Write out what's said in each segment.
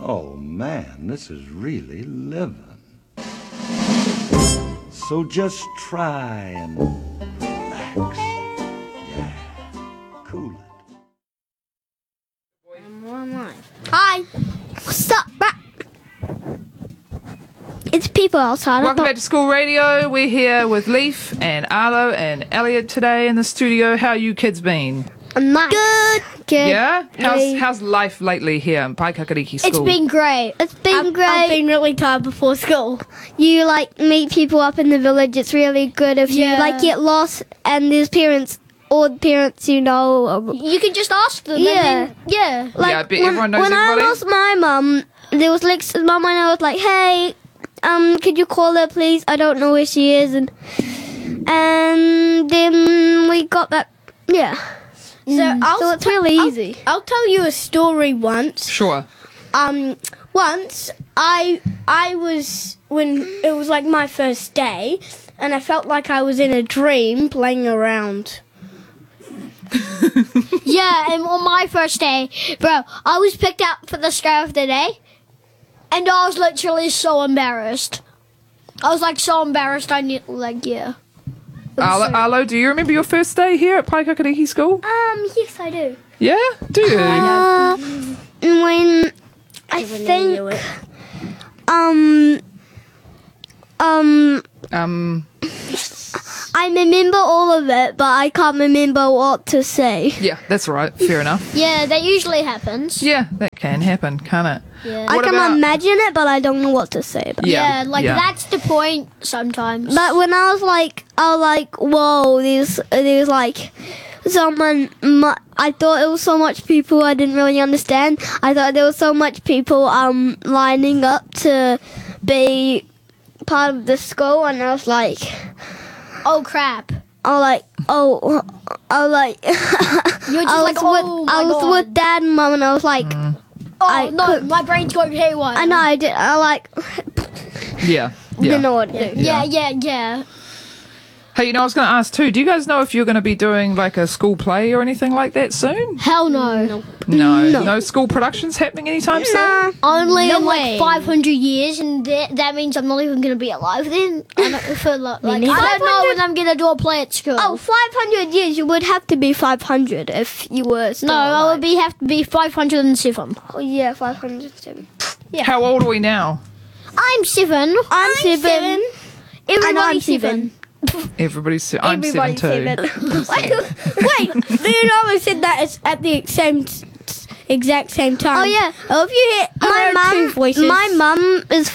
Oh, man, this is really living. So just try and relax. Yeah, cool it. Hi. What's up, It's people outside. Welcome back to School Radio. We're here with Leaf and Arlo and Elliot today in the studio. How you kids been? Nice. Good. Yeah? How's life lately here in Paikakariki School? It's been great. It's been great. I've been really tired before school. You meet people up in the village. It's really good if you get lost and there's parents. All the parents, you can just ask them. Yeah, I bet everyone knows when everybody. I lost my mum, there was Lex's mum, and I was like, "Hey, could you call her, please? I don't know where she is." And then we got back. Yeah. So it's really easy. I'll tell you a story once. Sure. Once I was when it was like my first day, and I felt like I was in a dream playing around. Yeah, and on my first day, bro, I was picked out for the scout of the day, and I was literally so embarrassed. I was so embarrassed. Arlo, do you remember your first day here at Paikakariki School? Yes, I do. Yeah? Do you? When I think, I remember all of it, but I can't remember what to say. Yeah, that's right. Fair enough. Yeah, that usually happens. Yeah, that can happen, can't it? Yeah. I can imagine it, but I don't know what to say about it. That's the point sometimes. But when I was whoa, there's someone, I thought it was so much people I didn't really understand. I thought there was so much people lining up to be part of the school, and I was like, oh crap. I was with Dad and Mum, and I was like, my brain's going haywire. I know, I did. Didn't know what to do. Yeah. Hey, I was going to ask too, do you guys know if you're going to be doing a school play or anything like that soon? Hell no. No school productions happening anytime soon? Only in 500 years, and that means I'm not even going to be alive then. I don't know when I'm going to do a play at school. Oh, 500 years, you would have to be 500 if you were still alive. I would have to be 507. Oh yeah, 507. Yeah. How old are we now? I'm 7. I'm 7. Everybody's 7. I'm 7 too. Wait, Leonardo said that it's at the exact same time. Oh yeah. Oh, if you hear my mum is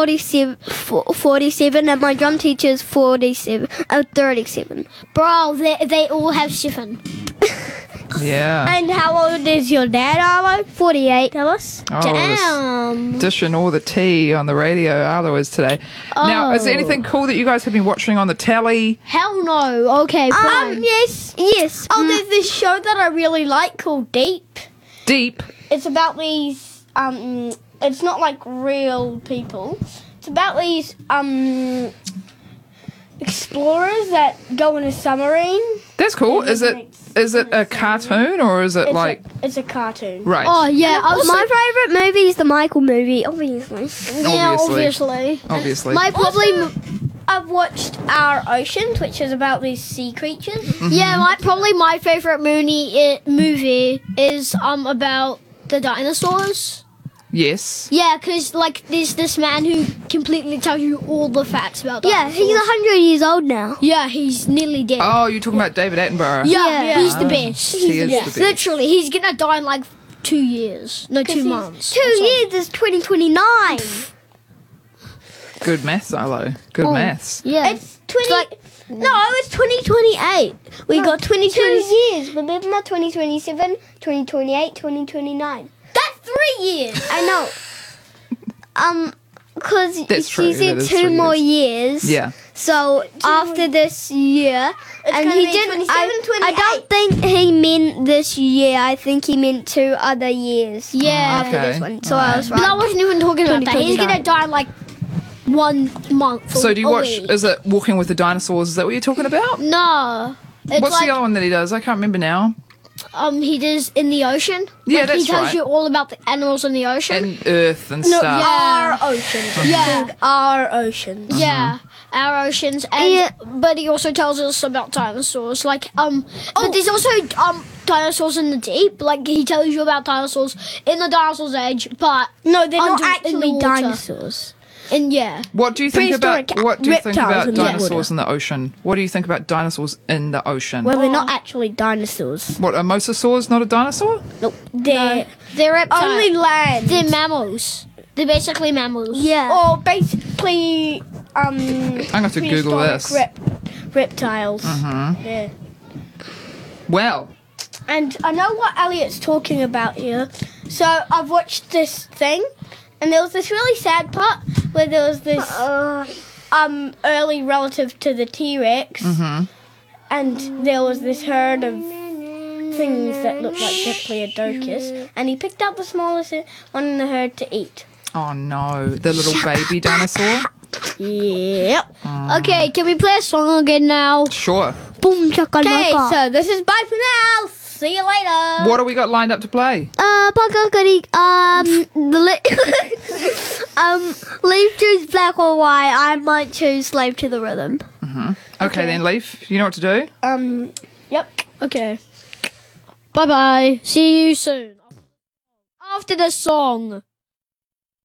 47 and my drum teacher is 37. Bro, they all have 7. Yeah. And how old is your dad, Arlo? 48. Tell us. Oh, damn. Dishing all the tea on the radio, Arlo is today. Now, is there anything cool that you guys have been watching on the telly? Hell no. Okay, fine. Yes. Oh, there's this show that I really like called Deep. Deep? It's about these, it's not real people. It's about these, explorers that go in a submarine. That's cool. Is it a cartoon or is it It's a cartoon. Right. Oh yeah. My favourite movie is the Michael movie, obviously. Yeah, obviously. I've watched Our Oceans, which is about these sea creatures. Mm-hmm. Yeah, my favourite movie is about the dinosaurs. Yes. Yeah, because there's this man who completely tells you all the facts about dinosaurs. Yeah, he's 100 years old now. Yeah, he's nearly dead. Oh, you're talking about David Attenborough. Yeah, he's the best. He is the best. Literally, he's gonna die in 2 years. No, 2 months. 2 years is 2029. Good maths, Arlo. Good maths. Yeah. It's 2028. We got 22 years. Remember 2027, 2028, 2029. That's 3 years. I know. Because he said 2 more years. Yeah. So after this year, and he didn't. I don't think he meant this year. I think he meant 2 other years. Yeah. After this one. So I was right. But I wasn't even talking about that. He's gonna die in 1 month. So do you watch? Is it Walking with the Dinosaurs? Is that what you're talking about? No. What's the other one that he does? I can't remember now. he does in the ocean. Yeah, Like, that's he tells right. you all about the animals in the ocean. And Earth and No, stuff. Yeah. our oceans. Yeah. Our oceans. Yeah, our oceans, and but he also tells us about dinosaurs. Like, but there's also dinosaurs in the deep. Like, he tells you about dinosaurs in the dinosaur's age, but No, they're not in the actually water. dinosaurs. And yeah, What do you think about Prehistoric reptiles in the dinosaurs water. in the ocean? What do you think about dinosaurs in the ocean? Well, they're not actually dinosaurs. What, a mosasaur's not a dinosaur? Nope. They're they're reptiles. only land. They're mammals. They're basically mammals. Yeah. Or basically, I'm going to have to Google this. Reptiles. Yeah. Well, And I know what Elliot's talking about here. So I've watched this thing, and there was this really sad part where there was this early relative to the T-Rex, and there was this herd of things that looked like Diplodocus, and he picked out the smallest one in the herd to eat. oh no, the little baby dinosaur? Yep. Okay, can we play a song again now? Sure. Boom Okay, chakalaka. so this is bye for now. See you later. What have we got lined up to play? Leaf choose black or white. I might choose slave to the rhythm. Okay, then, Leaf, you know what to do? Yep. Okay. Bye bye. See you soon. After the song.